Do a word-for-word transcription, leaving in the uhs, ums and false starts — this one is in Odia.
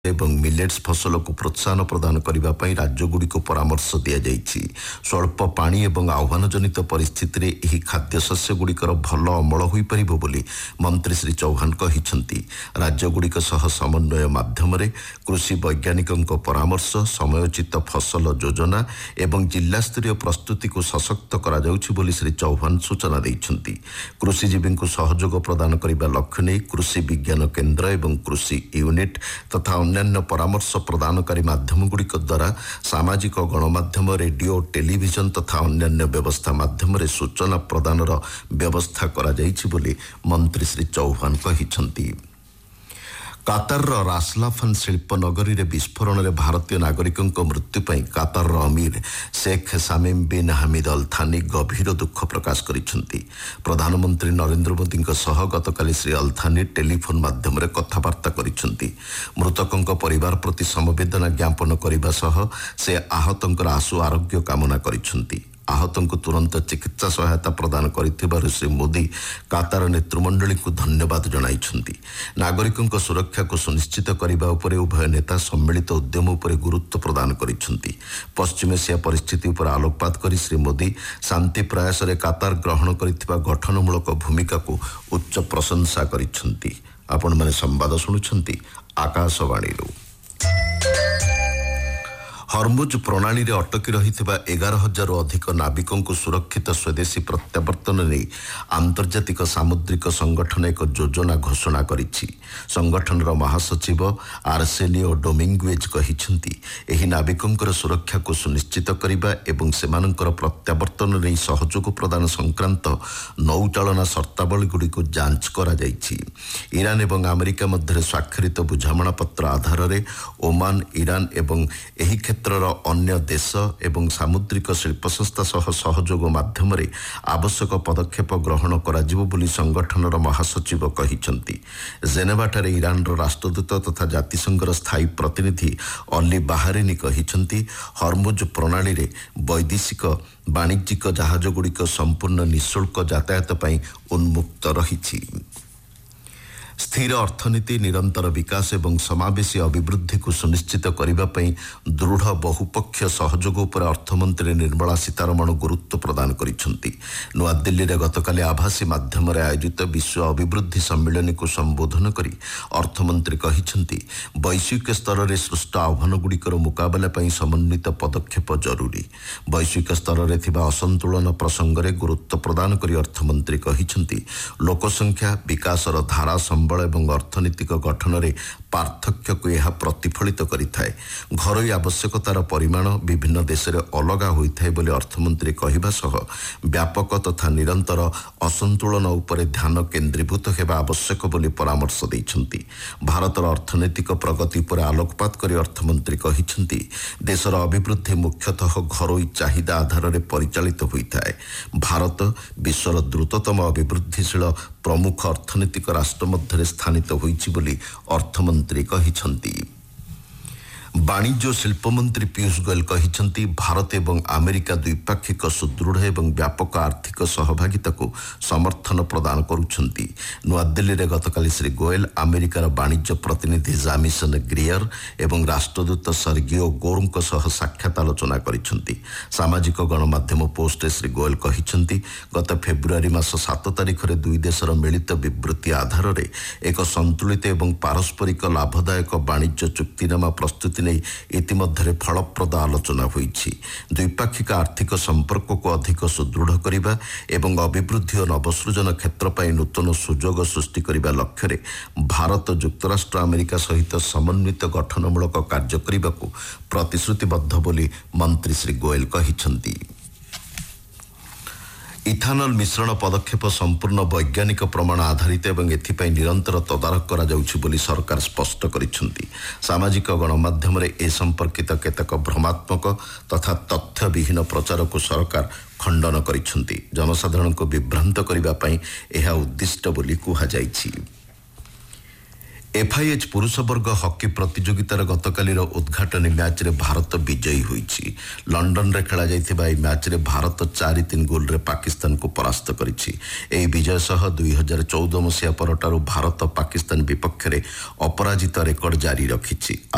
ଏବଂ ମିଲେଟ୍ସ ଫସଲକୁ ପ୍ରୋତ୍ସାହନ ପ୍ରଦାନ କରିବା ପାଇଁ ରାଜ୍ୟଗୁଡ଼ିକୁ ପରାମର୍ଶ ଦିଆଯାଇଛି। ସ୍ୱଳ୍ପ ପାଣି ଏବଂ ଆହ୍ୱାନଜନିତ ପରିସ୍ଥିତିରେ ଏହି ଖାଦ୍ୟଶସ୍ୟଗୁଡ଼ିକର ଭଲ ଅମଳ ହୋଇପାରିବ ବୋଲି ମନ୍ତ୍ରୀ ଶ୍ରୀ ଚୌହାନ କହିଛନ୍ତି। ରାଜ୍ୟଗୁଡ଼ିକ ସହ ସମନ୍ୱୟ ମାଧ୍ୟମରେ କୃଷି ବୈଜ୍ଞାନିକଙ୍କ ପରାମର୍ଶ, ସମୟୋଚିତ ଫସଲ ଯୋଜନା ଏବଂ ଜିଲ୍ଲାସ୍ତରୀୟ ପ୍ରସ୍ତୁତିକୁ ସଶକ୍ତ କରାଯାଉଛି ବୋଲି ଶ୍ରୀ ଚୌହାନ ସୂଚନା ଦେଇଛନ୍ତି। କୃଷିଜୀବୀଙ୍କୁ ସହଯୋଗ ପ୍ରଦାନ କରିବା ଲକ୍ଷ୍ୟ ନେଇ କୃଷି ବିଜ୍ଞାନ କେନ୍ଦ୍ର ଏବଂ କୃଷି ୟୁନିଟ୍ ତଥା ଅନ୍ୟାନ୍ୟ ପରାମର୍ଶ ପ୍ରଦାନକାରୀ ମାଧ୍ୟମଗୁଡ଼ିକ ଦ୍ୱାରା ସାମାଜିକ ଗଣମାଧ୍ୟମ, ରେଡିଓ, ଟେଲିଭିଜନ ତଥା ଅନ୍ୟାନ୍ୟ ବ୍ୟବସ୍ଥା ମାଧ୍ୟମରେ ସୂଚନା ପ୍ରଦାନର ବ୍ୟବସ୍ଥା କରାଯାଇଛି ବୋଲି ମନ୍ତ୍ରୀ ଶ୍ରୀ ଚୌହାନ କହିଛନ୍ତି। କାତାରର ରାସଲାଫାନ୍ ଶିଳ୍ପ ନଗରୀରେ ବିସ୍ଫୋରଣରେ ଭାରତୀୟ ନାଗରିକଙ୍କ ମୃତ୍ୟୁ ପାଇଁ କାତାରର ଅମିର Sheikh ସାମିମ୍ bin Hamid Al Thani ଗଭୀର ଦୁଃଖ ପ୍ରକାଶ କରିଛନ୍ତି। ପ୍ରଧାନମନ୍ତ୍ରୀ ନରେନ୍ଦ୍ର ମୋଦିଙ୍କ ସହ ଗତକାଲି ଶ୍ରୀ ଅଲ୍ ଥାନି ଟେଲିଫୋନ୍ ମାଧ୍ୟମରେ କଥାବାର୍ତ୍ତା କରିଛନ୍ତି। ମୃତକଙ୍କ ପରିବାର ପ୍ରତି ସମବେଦନା ଜ୍ଞାପନ କରିବା ସହ ସେ ଆହତଙ୍କର ଆଶୁ ଆରୋଗ୍ୟ କାମନା କରିଛନ୍ତି। ଆହତଙ୍କୁ ତୁରନ୍ତ ଚିକିତ୍ସା ସହାୟତା ପ୍ରଦାନ କରିଥିବାରୁ ଶ୍ରୀ ମୋଦି କାତାର ନେତୃମଣ୍ଡଳୀଙ୍କୁ ଧନ୍ୟବାଦ ଜଣାଇଛନ୍ତି। ନାଗରିକଙ୍କ ସୁରକ୍ଷାକୁ ସୁନିଶ୍ଚିତ କରିବା ଉପରେ ଉଭୟ ନେତା ସମ୍ମିଳିତ ଉଦ୍ୟମ ଉପରେ ଗୁରୁତ୍ୱ ପ୍ରଦାନ କରିଛନ୍ତି। ପଶ୍ଚିମ ଏସିଆ ପରିସ୍ଥିତି ଉପରେ ଆଲୋକପାତ କରି ଶ୍ରୀ ମୋଦି ଶାନ୍ତି ପ୍ରୟାସରେ କାତାର ଗ୍ରହଣ କରିଥିବା ଗଠନମୂଳକ ଭୂମିକାକୁ ଉଚ୍ଚ ପ୍ରଶଂସା କରିଛନ୍ତି। ଆପଣମାନେ ସମ୍ବାଦ ଶୁଣୁଛନ୍ତି ଆକାଶବାଣୀରୁ। ହର୍ମୁଜ ପ୍ରଣାଳୀରେ ଅଟକି ରହିଥିବା ଏଗାର ହଜାରରୁ ଅଧିକ ନାବିକଙ୍କୁ ସୁରକ୍ଷିତ ସ୍ୱଦେଶୀ ପ୍ରତ୍ୟାବର୍ତ୍ତନ ନେଇ ଆନ୍ତର୍ଜାତିକ ସାମୁଦ୍ରିକ ସଂଗଠନ ଏକ ଯୋଜନା ଘୋଷଣା କରିଛି। ସଂଗଠନର ମହାସଚିବ ଆର୍ସେନିଓ ଡୋମିଙ୍ଗୁଏଜ୍ କହିଛନ୍ତି, ଏହି ନାବିକଙ୍କର ସୁରକ୍ଷାକୁ ସୁନିଶ୍ଚିତ କରିବା ଏବଂ ସେମାନଙ୍କର ପ୍ରତ୍ୟାବର୍ତ୍ତନ ନେଇ ସହଯୋଗ ପ୍ରଦାନ ସଂକ୍ରାନ୍ତ ନୌଚାଳନା ସର୍ତ୍ତାବଳୀଗୁଡ଼ିକୁ ଯାଞ୍ଚ କରାଯାଇଛି। ଇରାନ ଏବଂ ଆମେରିକା ମଧ୍ୟରେ ସ୍ୱାକ୍ଷରିତ ବୁଝାମଣାପତ୍ର ଆଧାରରେ ଓମାନ, ଇରାନ ଏବଂ ଏହି କ୍ଷେତ୍ରର ଅନ୍ୟ ଦେଶ ଏବଂ ସାମୁଦ୍ରିକ ଶିଳ୍ପ ସଂସ୍ଥା ସହ ସହଯୋଗ ମାଧ୍ୟମରେ ଆବଶ୍ୟକ ପଦକ୍ଷେପ ଗ୍ରହଣ କରାଯିବ ବୋଲି ସଂଗଠନର ମହାସଚିବ କହିଛନ୍ତି। ଜେନେଭାଠାରେ ଇରାନର ରାଷ୍ଟ୍ରଦୂତ ତଥା ଜାତିସଂଘର ସ୍ଥାୟୀ ପ୍ରତିନିଧି ଅଲି ବାହାରିନି କହିଛନ୍ତି, ହର୍ମୁଜ ପ୍ରଣାଳୀରେ ବୈଦେଶିକ ବାଣିଜ୍ୟିକ ଜାହାଜଗୁଡ଼ିକ ସମ୍ପୂର୍ଣ୍ଣ ନିଃଶୁଳ୍କ ଯାତାୟାତ ପାଇଁ ଉନ୍ମୁକ୍ତ ରହିଛି। ସ୍ଥିର ଅର୍ଥନୀତି, ନିରନ୍ତର ବିକାଶ ଏବଂ ସମାବେଶୀ ଅଭିବୃଦ୍ଧିକୁ ସୁନିଶ୍ଚିତ କରିବା ପାଇଁ ଦୃଢ଼ ବହୁପକ୍ଷୀୟ ସହଯୋଗ ଉପରେ ଅର୍ଥମନ୍ତ୍ରୀ ନିର୍ମଳା ସୀତାରମଣ ଗୁରୁତ୍ୱ ପ୍ରଦାନ କରିଛନ୍ତି। ନୂଆଦିଲ୍ଲୀରେ ଗତକାଲି ଆଭାସୀ ମାଧ୍ୟମରେ ଆୟୋଜିତ ବିଶ୍ୱ ଅଭିବୃଦ୍ଧି ସମ୍ମିଳନୀକୁ ସମ୍ବୋଧନ କରି ଅର୍ଥମନ୍ତ୍ରୀ କହିଛନ୍ତି, ବୈଶ୍ୱିକ ସ୍ତରରେ ସୃଷ୍ଟ ଆହ୍ୱାନଗୁଡ଼ିକର ମୁକାବିଲା ପାଇଁ ସମନ୍ୱିତ ପଦକ୍ଷେପ ଜରୁରୀ। ବୈଶ୍ୱିକ ସ୍ତରରେ ଥିବା ଅସନ୍ତୁଳନ ପ୍ରସଙ୍ଗରେ ଗୁରୁତ୍ୱ ପ୍ରଦାନ କରି ଅର୍ଥମନ୍ତ୍ରୀ କହିଛନ୍ତି, ଲୋକସଂଖ୍ୟା, ବିକାଶର ଧାରା ଏବଂ ଅର୍ଥନୈତିକ ଗଠନରେ ପାର୍ଥକ୍ୟକୁ ଏହା ପ୍ରତିଫଳିତ କରିଥାଏ। ଘରୋଇ ଆବଶ୍ୟକତାର ପରିମାଣ ବିଭିନ୍ନ ଦେଶରେ ଅଲଗା ହୋଇଥାଏ ବୋଲି ଅର୍ଥମନ୍ତ୍ରୀ କହିବା ସହ ବ୍ୟାପକ ତଥା ନିରନ୍ତର ଅସନ୍ତୁଳନ ଉପରେ ଧ୍ୟାନ କେନ୍ଦ୍ରୀଭୂତ ହେବା ଆବଶ୍ୟକ ବୋଲି ପରାମର୍ଶ ଦେଇଛନ୍ତି। ଭାରତର ଅର୍ଥନୈତିକ ପ୍ରଗତି ଉପରେ ଆଲୋକପାତ କରି ଅର୍ଥମନ୍ତ୍ରୀ କହିଛନ୍ତି, ଦେଶର ଅଭିବୃଦ୍ଧି ମୁଖ୍ୟତଃ ଘରୋଇ ଚାହିଦା ଆଧାରରେ ପରିଚାଳିତ ହୋଇଥାଏ। ଭାରତ ବିଶ୍ୱର ଦ୍ରୁତତମ ଅଭିବୃଦ୍ଧିଶୀଳ ପ୍ରମୁଖ ଅର୍ଥନୈତିକ ରାଷ୍ଟ୍ର ମଧ୍ୟରେ ସ୍ଥାନିତ ହୋଇଛି ବୋଲି ଅର୍ଥମନ୍ତ୍ରୀ କହିଛନ୍ତି। ବାଣିଜ୍ୟ ଓ ଶିଳ୍ପମନ୍ତ୍ରୀ ପୀୟୁଷ ଗୋୟଲ କହିଛନ୍ତି, ଭାରତ ଏବଂ ଆମେରିକା ଦ୍ୱିପାକ୍ଷିକ ସୁଦୃଢ଼ ଏବଂ ବ୍ୟାପକ ଆର୍ଥିକ ସହଭାଗିତାକୁ ସମର୍ଥନ ପ୍ରଦାନ କରୁଛନ୍ତି। ନୂଆଦିଲ୍ଲୀରେ ଗତକାଲି ଶ୍ରୀ ଗୋୟଲ ଆମେରିକାର ବାଣିଜ୍ୟ ପ୍ରତିନିଧି ଜାମିସନ୍ ଗ୍ରିୟର ଏବଂ ରାଷ୍ଟ୍ରଦୂତ ସର୍ଗିଓ ଗୋରଙ୍କ ସହ ସାକ୍ଷାତ ଆଲୋଚନା କରିଛନ୍ତି। ସାମାଜିକ ଗଣମାଧ୍ୟମ ପୋଷ୍ଟରେ ଶ୍ରୀ ଗୋୟଲ କହିଛନ୍ତି, ଗତ ଫେବୃଆରୀ ମାସ ସାତ ତାରିଖରେ ଦୁଇ ଦେଶର ମିଳିତ ବିବୃତ୍ତି ଆଧାରରେ ଏକ ସନ୍ତୁଳିତ ଏବଂ ପାରସ୍ପରିକ ଲାଭଦାୟକ ବାଣିଜ୍ୟ ଚୁକ୍ତିନାମା ପ୍ରସ୍ତୁତି ନେଇ ଇତିମଧ୍ୟରେ ଫଳପ୍ରଦ ଆଲୋଚନା ହୋଇଛି। ଦ୍ୱିପାକ୍ଷିକ ଆର୍ଥିକ ସମ୍ପର୍କକୁ ଅଧିକ ସୁଦୃଢ଼ କରିବା ଏବଂ ଅଭିବୃଦ୍ଧି ଓ ନବସୃଜନ କ୍ଷେତ୍ର ପାଇଁ ନୂତନ ସୁଯୋଗ ସୃଷ୍ଟି କରିବା ଲକ୍ଷ୍ୟରେ ଭାରତ ଯୁକ୍ତରାଷ୍ଟ୍ର ଆମେରିକା ସହିତ ସମନ୍ୱିତ ଗଠନମୂଳକ କାର୍ଯ୍ୟ କରିବାକୁ ପ୍ରତିଶ୍ରୁତିବଦ୍ଧ ବୋଲି ମନ୍ତ୍ରୀ ଶ୍ରୀ ଗୋୟଲ କହିଛନ୍ତି। ଇଥାନଲ ମିଶ୍ରଣ ପଦକ୍ଷେପ ସମ୍ପୂର୍ଣ୍ଣ ବୈଜ୍ଞାନିକ ପ୍ରମାଣ ଆଧାରିତ ଏବଂ ଏଥିପାଇଁ ନିରନ୍ତର ତଦାରଖ କରାଯାଉଛି ବୋଲି ସରକାର ସ୍ପଷ୍ଟ କରିଛନ୍ତି। ସାମାଜିକ ଗଣମାଧ୍ୟମରେ ଏ ସମ୍ପର୍କିତ କେତେକ ଭ୍ରମାତ୍ମକ ତଥା ତଥ୍ୟବିହୀନ ପ୍ରଚାରକୁ ସରକାର ଖଣ୍ଡନ କରିଛନ୍ତି। ଜନସାଧାରଣଙ୍କୁ ବିଭ୍ରାନ୍ତ କରିବା ପାଇଁ ଏହା ଉଦ୍ଦିଷ୍ଟ ବୋଲି କୁହାଯାଇଛି। ଏଫ୍ଆଇଏଚ୍ ପୁରୁଷ ବର୍ଗ ହକି ପ୍ରତିଯୋଗିତାର ଗତକାଲିର ଉଦ୍ଘାଟନୀ ମ୍ୟାଚ୍ରେ ଭାରତ ବିଜୟୀ ହୋଇଛି। ଲଣ୍ଡନରେ ଖେଳାଯାଇଥିବା ଏହି ମ୍ୟାଚ୍ରେ ଭାରତ ଚାରି ତିନି ଗୋଲ୍ରେ ପାକିସ୍ତାନକୁ ପରାସ୍ତ କରିଛି। ଏହି ବିଜୟ ସହ ଦୁଇ ହଜାର ଚଉଦ ମସିହା ପରଠାରୁ ଭାରତ ପାକିସ୍ତାନ ବିପକ୍ଷରେ ଅପରାଜିତ ରେକର୍ଡ ଜାରି ରଖିଛି।